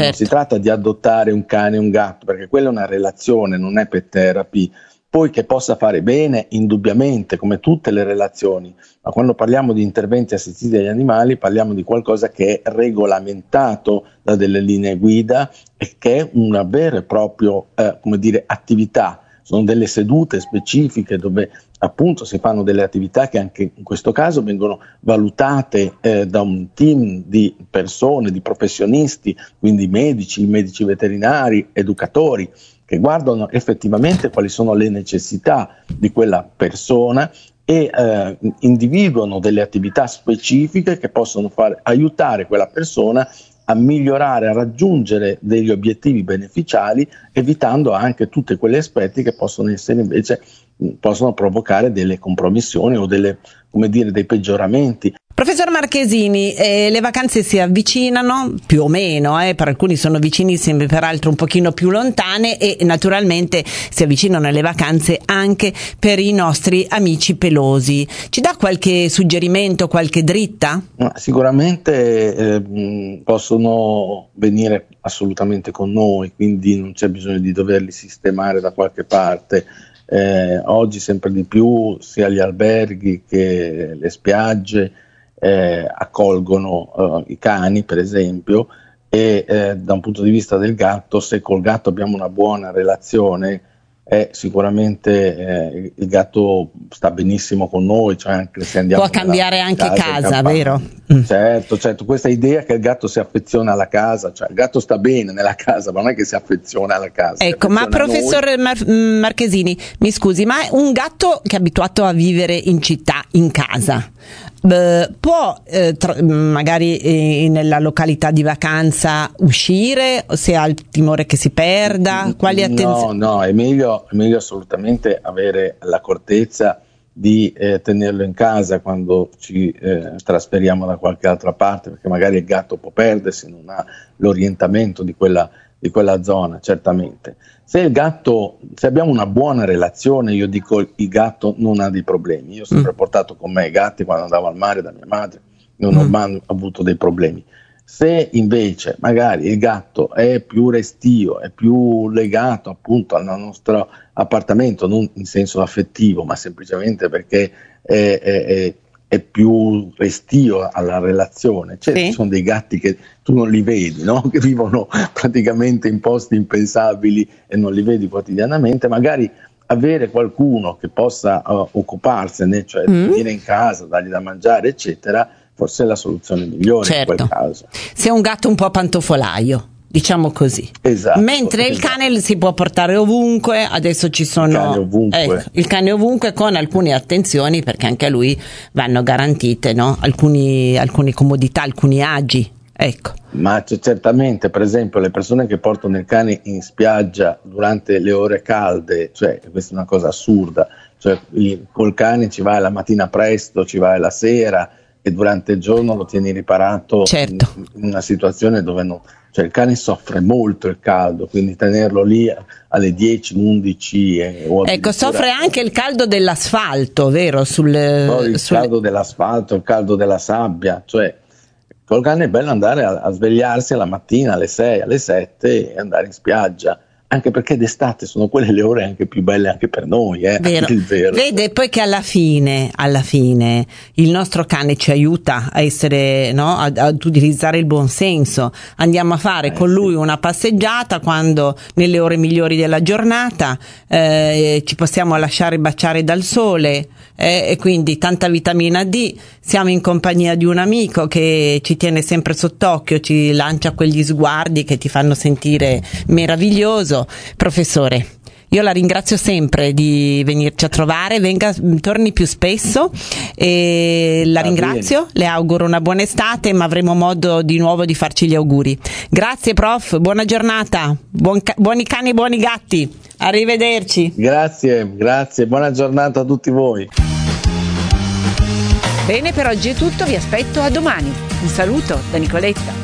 certo. Non si tratta di adottare un cane e un gatto, perché quella è una relazione, non è pet therapy. Poi che possa fare bene, indubbiamente, come tutte le relazioni, ma quando parliamo di interventi assistiti agli animali parliamo di qualcosa che è regolamentato da delle linee guida e che è una vera e propria attività. Sono delle sedute specifiche dove appunto si fanno delle attività che anche in questo caso vengono valutate da un team di persone, di professionisti, quindi medici veterinari, educatori, che guardano effettivamente quali sono le necessità di quella persona e individuano delle attività specifiche che possono aiutare quella persona a migliorare, a raggiungere degli obiettivi beneficiali, evitando anche tutti quegli aspetti che possono essere invece, possono provocare delle compromissioni o dei peggioramenti. Professor Marchesini, le vacanze si avvicinano più o meno, per alcuni sono vicinissime, per altri un pochino più lontane, e naturalmente si avvicinano le vacanze anche per i nostri amici pelosi. Ci dà qualche suggerimento, qualche dritta? Sicuramente possono venire assolutamente con noi, quindi non c'è bisogno di doverli sistemare da qualche parte. Oggi sempre di più sia gli alberghi che le spiagge accolgono i cani, per esempio, e da un punto di vista del gatto, se col gatto abbiamo una buona relazione, sicuramente il gatto sta benissimo con noi, cioè anche se andiamo può cambiare anche casa, vero? Certo, questa idea che il gatto si affeziona alla casa, cioè il gatto sta bene nella casa, ma non è che si affeziona alla casa. Ecco, ma professor Marchesini, mi scusi, ma un gatto che è abituato a vivere in città, in casa, può magari nella località di vacanza uscire, se ha il timore che si perda? Quali attenzioni? No, è meglio assolutamente avere l'accortezza di tenerlo in casa quando ci trasferiamo da qualche altra parte, perché magari il gatto può perdersi, non ha l'orientamento di quella zona, certamente. Se abbiamo una buona relazione, io dico il gatto non ha dei problemi. Io ho sempre portato con me i gatti quando andavo al mare da mia madre, non ho mai avuto dei problemi. Se invece magari il gatto è più restio, è più legato appunto al nostro appartamento, non in senso affettivo, ma semplicemente perché è più restio alla relazione. Ci sono dei gatti che tu non li vedi, no? Che vivono praticamente in posti impensabili e non li vedi quotidianamente, magari avere qualcuno che possa occuparsene, cioè venire in casa, dargli da mangiare, eccetera, forse è la soluzione migliore in quel caso. Se è un gatto un po' pantofolaio, diciamo così. Esatto. Mentre il cane si può portare ovunque, adesso ci sono il cane ovunque con alcune attenzioni, perché anche a lui vanno garantite, no? Alcune comodità, alcuni agi. Ecco. Ma certamente, per esempio, le persone che portano il cane in spiaggia durante le ore calde, cioè questa è una cosa assurda, cioè col cane ci vai la mattina presto, ci vai la sera e durante il giorno lo tieni riparato in una situazione dove cioè il cane soffre molto il caldo, quindi tenerlo lì alle 10, 11 ecco, soffre anche il caldo dell'asfalto, vero? Il caldo dell'asfalto, il caldo della sabbia, cioè col cane è bello andare a svegliarsi alla mattina alle 6, alle 7 e andare in spiaggia, anche perché d'estate sono quelle le ore anche più belle anche per noi, vero. Vede poi che alla fine il nostro cane ci aiuta a essere, no, ad utilizzare il buon senso. Andiamo a fare con lui una passeggiata quando nelle ore migliori della giornata, ci possiamo lasciare baciare dal sole, e quindi tanta vitamina D, siamo in compagnia di un amico che ci tiene sempre sott'occhio, ci lancia quegli sguardi che ti fanno sentire meraviglioso. Professore, io la ringrazio sempre di venirci a trovare, torni più spesso e la ringrazio, le auguro una buona estate, ma avremo modo di nuovo di farci gli auguri. Grazie prof, buona giornata, buoni cani e buoni gatti, arrivederci. Grazie, buona giornata a tutti voi. Bene, per oggi è tutto, vi aspetto a domani. Un saluto da Nicoletta.